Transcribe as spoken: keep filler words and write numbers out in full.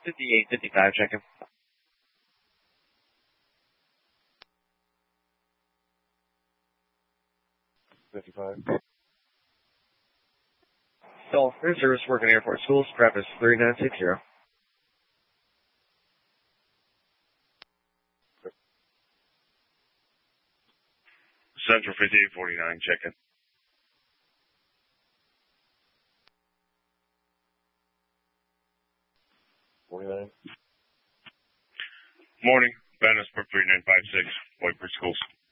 fifty-eight fifty-five, checking. fifty-five. All through service working airport schools, prep is three nine six zero. Central fifty-eight forty-nine, checking. forty-nine. Morning, Venice for three nine five six, Whiteford Schools.